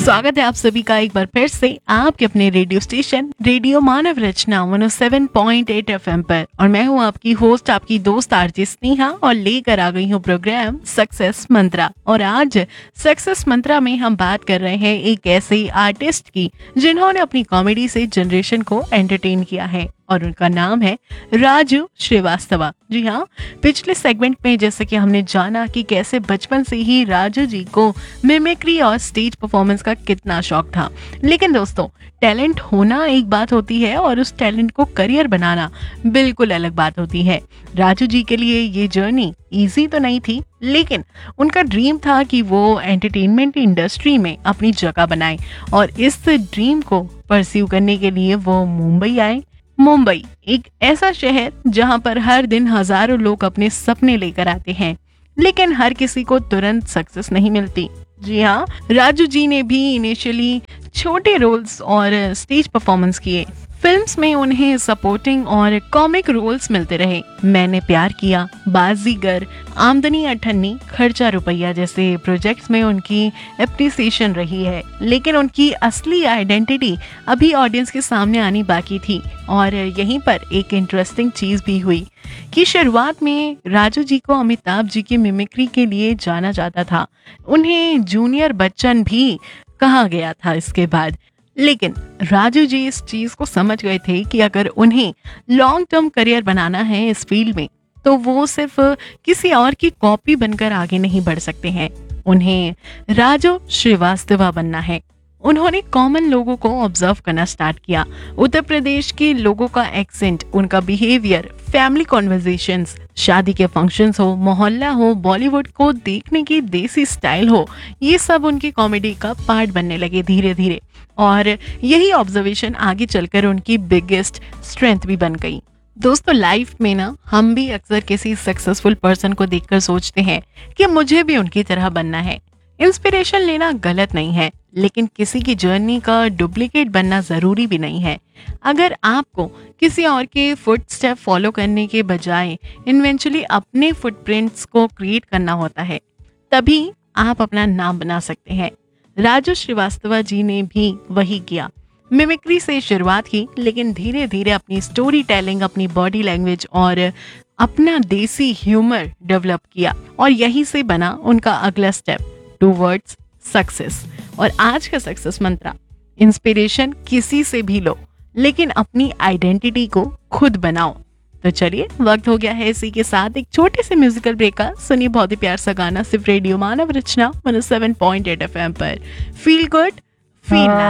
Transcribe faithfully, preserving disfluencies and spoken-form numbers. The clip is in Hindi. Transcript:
स्वागत है आप सभी का एक बार फिर से आपके अपने रेडियो स्टेशन रेडियो मानव रचना एक सौ सात पॉइंट आठ एफएम पर। और मैं हूं आपकी होस्ट, आपकी दोस्त आरजे स्नेहा, और लेकर आ गई हूं प्रोग्राम सक्सेस मंत्रा। और आज सक्सेस मंत्रा में हम बात कर रहे हैं एक ऐसे आर्टिस्ट की जिन्होंने अपनी कॉमेडी से जनरेशन को एंटरटेन किया है, और उनका नाम है राजू श्रीवास्तव। जी हाँ, पिछले सेगमेंट में जैसे कि हमने जाना कि कैसे बचपन से ही राजू जी को मिमिक्री और स्टेज परफॉर्मेंस का कितना शौक था। लेकिन दोस्तों, टैलेंट होना एक बात होती है और उस टैलेंट को करियर बनाना बिल्कुल अलग बात होती है। राजू जी के लिए ये जर्नी इजी तो नहीं थी, लेकिन उनका ड्रीम था कि वो एंटरटेनमेंट इंडस्ट्री में अपनी जगह बनाए, और इस ड्रीम को परस्यू करने के लिए वो मुंबई आए। मुंबई एक ऐसा शहर जहां पर हर दिन हजारों लोग अपने सपने लेकर आते हैं, लेकिन हर किसी को तुरंत सक्सेस नहीं मिलती। जी हाँ, राजू जी ने भी इनिशियली छोटे रोल्स और स्टेज परफॉर्मेंस किए। फिल्म्स में उन्हें सपोर्टिंग और कॉमिक रोल्स मिलते रहे। मैंने प्यार किया, बाजीगर, आमदनी अठन्नी, खर्चा रुपया जैसे प्रोजेक्ट्स में उनकी एप्रिसिएशन रही है। लेकिन उनकी असली आइडेंटिटी अभी ऑडियंस के सामने आनी बाकी थी। और यहीं पर एक इंटरेस्टिंग चीज भी हुई कि शुरुआत में राजू जी को अमिताभ जी की मिमिक्री के लिए जाना जाता था। उन्हें जूनियर बच्चन भी कहा गया था इसके बाद। लेकिन राजू जी इस चीज को समझ गए थे कि अगर उन्हें लॉन्ग टर्म करियर बनाना है इस फील्ड में, तो वो सिर्फ किसी और की कॉपी बनकर आगे नहीं बढ़ सकते हैं। उन्हें राजू श्रीवास्तव बनना है। उन्होंने कॉमन लोगों को ऑब्जर्व करना स्टार्ट किया। उत्तर प्रदेश के लोगों का एक्सेंट, उनका बिहेवियर, फैमिली कॉन्वर्सेशंस, शादी के फंक्शंस हो, मोहल्ला हो, बॉलीवुड को देखने की देसी स्टाइल हो, ये सब उनकी कॉमेडी का पार्ट बनने लगे धीरे धीरे। और यही ऑब्जर्वेशन आगे चलकर उनकी बिगेस्ट स्ट्रेंथ भी बन गई। दोस्तों, लाइफ में ना हम भी अक्सर किसी सक्सेसफुल पर्सन को देखकर सोचते हैं कि मुझे भी उनकी तरह बनना है। इंस्पिरेशन लेना गलत नहीं है, लेकिन किसी की जर्नी का डुप्लीकेट बनना जरूरी भी नहीं है। अगर आपको किसी और के फुटस्टेप फॉलो करने के बजाय इवेंचुअली अपने फुटप्रिंट्स को क्रिएट करना होता है, तभी आप अपना नाम बना सकते हैं। राजू श्रीवास्तव जी ने भी वही किया। मिमिक्री से शुरुआत की, लेकिन धीरे धीरे अपनी स्टोरी टेलिंग, अपनी बॉडी लैंग्वेज और अपना देसी ह्यूमर डेवलप किया, और यही से बना उनका अगला स्टेप टूवर्ड्स सक्सेस। और आज का सक्सेस मंत्र, इंस्पिरेशन किसी से भी लो, लेकिन अपनी आइडेंटिटी को खुद बनाओ। तो चलिए, वक्त हो गया है इसी के साथ एक छोटे से म्यूजिकल ब्रेक का। सुनिए बहुत ही प्यार सा गाना सिर्फ रेडियो मानव रचना एक सौ सात पॉइंट आठ एफएम पर। Feel good, feel